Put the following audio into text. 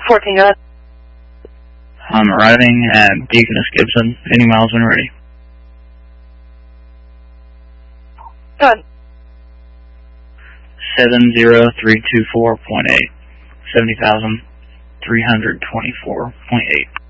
14, go ahead. I'm arriving at Deaconess Gibson. Any miles when ready. Go ahead. 70324.8. 70,324.8.